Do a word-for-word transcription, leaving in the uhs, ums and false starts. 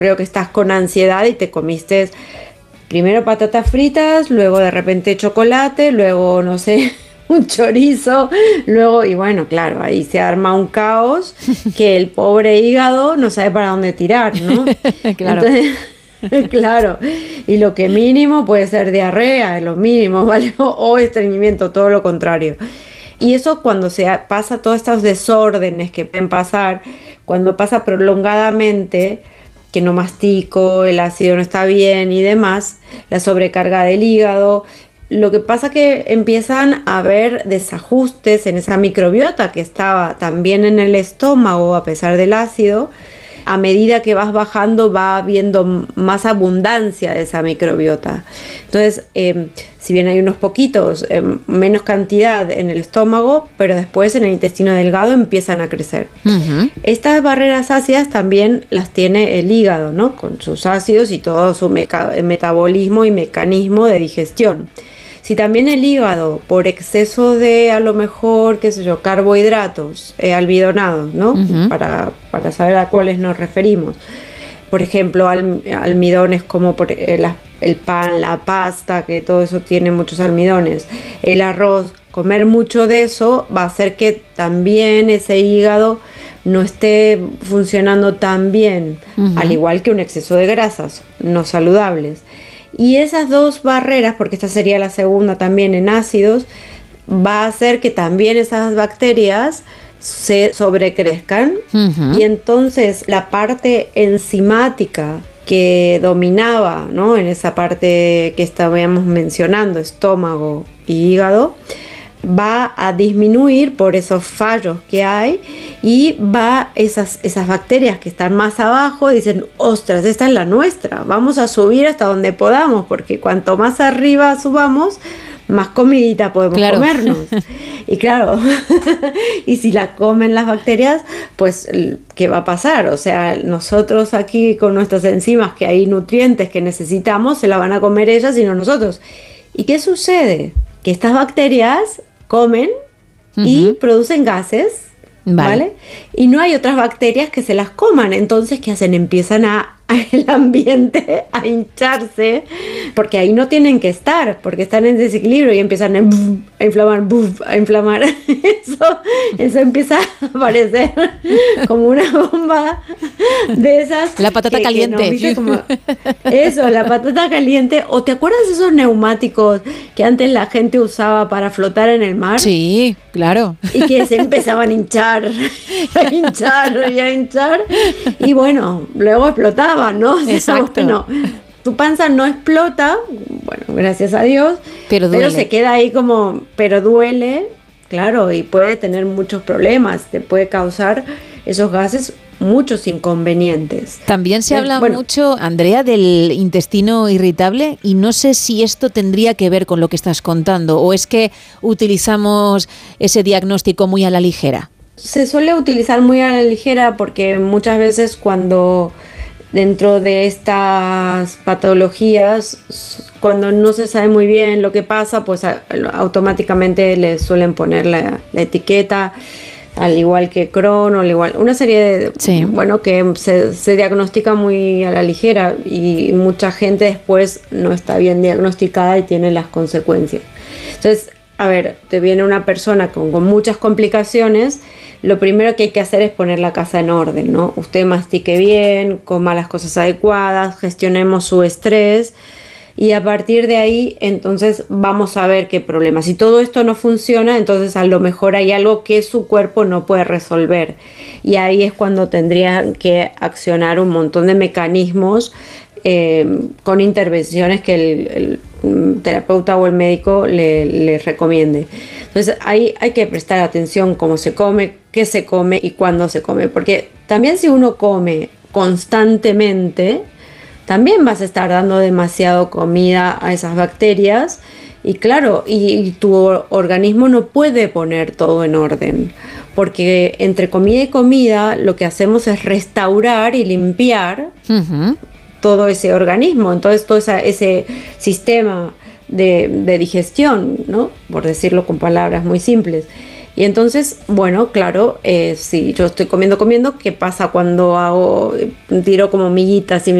creo que estás con ansiedad y te comiste primero patatas fritas, luego de repente chocolate, luego, no sé, un chorizo, luego, y bueno, claro, ahí se arma un caos que el pobre hígado no sabe para dónde tirar, ¿no? Claro. Entonces, claro, y lo que mínimo puede ser diarrea, lo mínimo, ¿vale? O, o estreñimiento, todo lo contrario. Y eso cuando se pasa todos estos desórdenes que pueden pasar, cuando pasa prolongadamente, que no mastico, el ácido no está bien y demás, la sobrecarga del hígado, lo que pasa que empiezan a haber desajustes en esa microbiota que estaba también en el estómago a pesar del ácido. A medida que vas bajando va habiendo más abundancia de esa microbiota. Entonces, eh, si bien hay unos poquitos, eh, menos cantidad en el estómago, pero después en el intestino delgado empiezan a crecer. Uh-huh. Estas barreras ácidas también las tiene el hígado, ¿no? Con sus ácidos y todo su meca- metabolismo y mecanismo de digestión. Si también el hígado, por exceso de, a lo mejor, qué sé yo, carbohidratos, eh, almidonados, ¿no? Uh-huh. Para, para saber a cuáles nos referimos. Por ejemplo, al, almidones como por, eh, la, el pan, la pasta, que todo eso tiene muchos almidones. El arroz, comer mucho de eso va a hacer que también ese hígado no esté funcionando tan bien, uh-huh. al igual que un exceso de grasas no saludables. Y esas dos barreras, porque esta sería la segunda también en ácidos, va a hacer que también esas bacterias se sobrecrezcan. Uh-huh. Y entonces la parte enzimática que dominaba, ¿no? En esa parte que estábamos mencionando, estómago y hígado, va a disminuir por esos fallos que hay y va esas, esas bacterias que están más abajo dicen, ostras, esta es la nuestra, vamos a subir hasta donde podamos, porque cuanto más arriba subamos, más comidita podemos claro. comernos. Y claro, y si la comen las bacterias, pues ¿qué va a pasar? O sea, nosotros aquí con nuestras enzimas, que hay nutrientes que necesitamos, se la van a comer ellas y no nosotros. ¿Y qué sucede? Que estas bacterias comen uh-huh. y producen gases, vale. ¿vale? Y no hay otras bacterias que se las coman. Entonces, ¿qué hacen? Empiezan a, a el ambiente a hincharse, porque ahí no tienen que estar, porque están en desequilibrio y empiezan a, a inflamar, a inflamar. Eso, eso empieza a aparecer como una bomba de esas. La patata que, caliente. Que no, como, eso, la patata caliente. ¿O te acuerdas de esos neumáticos que antes la gente usaba para flotar en el mar? Sí, claro. Y que se empezaban a hinchar, a hinchar y a hinchar. Y bueno, luego explotaban, ¿no? Exacto. Bueno, tu panza no explota, bueno, gracias a Dios, pero, pero se queda ahí como, pero duele, claro, y puede tener muchos problemas, te puede causar esos gases muchos inconvenientes. También se habla bueno, mucho, Andrea, del intestino irritable y no sé si esto tendría que ver con lo que estás contando o es que utilizamos ese diagnóstico muy a la ligera. Se suele utilizar muy a la ligera porque muchas veces cuando dentro de estas patologías, cuando no se sabe muy bien lo que pasa, pues automáticamente le suelen poner la, la etiqueta, al igual que Crohn, o al igual, una serie de, sí. bueno, que se, se diagnostica muy a la ligera y mucha gente después no está bien diagnosticada y tiene las consecuencias. Entonces, a ver, te viene una persona con, con muchas complicaciones, lo primero que hay que hacer es poner la casa en orden, ¿no? Usted mastique bien, coma las cosas adecuadas, gestionemos su estrés y a partir de ahí entonces vamos a ver qué problema. Si todo esto no funciona, entonces a lo mejor hay algo que su cuerpo no puede resolver y ahí es cuando tendrían que accionar un montón de mecanismos eh, con intervenciones que el, el terapeuta o el médico le, le recomiende. Entonces ahí hay que prestar atención cómo se come, qué se come y cuándo se come, porque también si uno come constantemente, también vas a estar dando demasiado comida a esas bacterias y claro, y, y tu organismo no puede poner todo en orden, porque entre comida y comida lo que hacemos es restaurar y limpiar uh-huh. todo ese organismo, entonces todo esa, ese sistema de, de digestión, ¿no? Por decirlo con palabras muy simples. Y entonces, bueno, claro, eh, si yo estoy comiendo, comiendo, ¿qué pasa cuando hago, tiro como miguitas y